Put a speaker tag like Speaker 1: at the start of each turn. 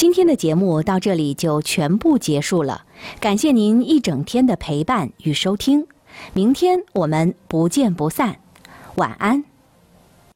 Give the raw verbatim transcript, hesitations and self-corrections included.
Speaker 1: 今天的节目到这里就全部结束了，感谢您一整天的陪伴与收听，明天我们不见不散，晚安。